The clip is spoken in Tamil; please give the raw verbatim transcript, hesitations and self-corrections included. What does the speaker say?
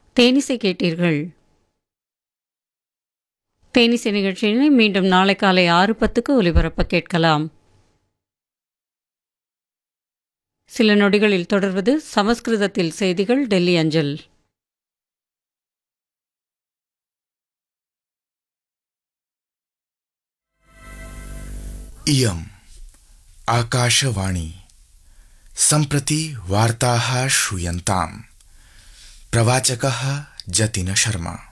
தேனிசை கேட்டீர்கள். தேனிசை நிகழ்ச்சியினை மீண்டும் நாளை காலை ஆறு பத்துக்கு ஒலிபரப்ப கேட்கலாம். சில நொடிகளில் தொடர்வது சமஸ்கிருதத்தில் செய்திகள் டெல்லி அஞ்சல். इयम् आकाशवाणी सम्प्रति वार्ताः श्रूयन्ताम्. प्रवाचकः जतिन शर्मा.